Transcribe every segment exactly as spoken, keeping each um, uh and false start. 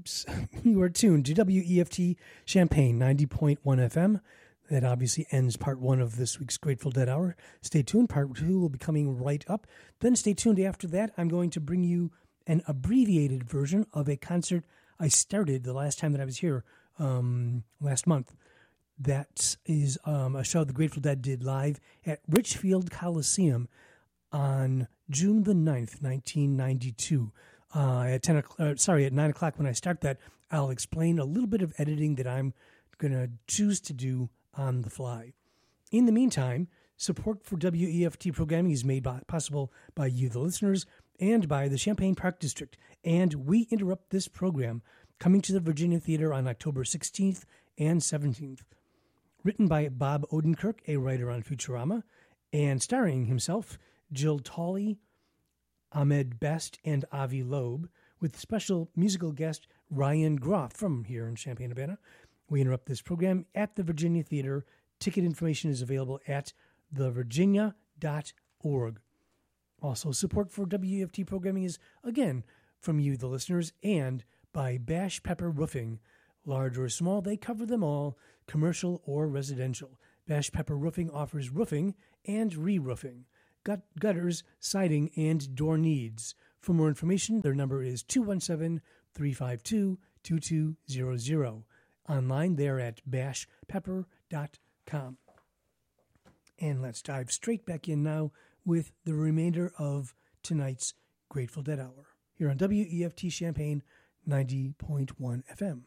Oops. You are tuned to W E F T Champaign ninety point one F M. That obviously ends part one of this week's Grateful Dead Hour. Stay tuned. Part two will be coming right up. Then stay tuned. After that, I'm going to bring you an abbreviated version of a concert I started the last time that I was here um, last month. That is um, a show the Grateful Dead did live at Richfield Coliseum on June the ninth, nineteen ninety-two. Uh, at ten o'clock, uh, sorry, at nine o'clock when I start that, I'll explain a little bit of editing that I'm going to choose to do on the fly. In the meantime, support for W E F T programming is made by, possible by you, the listeners, and by the Champaign Park District. And we interrupt this program coming to the Virginia Theater on October sixteenth and seventeenth. Written by Bob Odenkirk, a writer on Futurama, and starring himself, Jill Tawley, Ahmed Best, and Avi Loeb, with special musical guest Ryan Groff from here in Champaign-Urbana. We interrupt this program at the Virginia Theater. Ticket information is available at the virginia dot org. Also, support for W E F T programming is, again, from you, the listeners, and by Bash Pepper Roofing. Large or small, they cover them all, commercial or residential. Bash Pepper Roofing offers roofing and re-roofing, gut- gutters, siding, and door needs. For more information, their number is two one seven, three five two, two two zero zero. Online, they're at bash pepper dot com. And let's dive straight back in now with the remainder of tonight's Grateful Dead Hour here on W E F T Champaign ninety point one F M.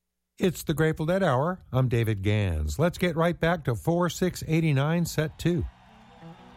It's the Grateful Dead Hour. I'm David Gans. Let's get right back to four six eighty-nine, set two.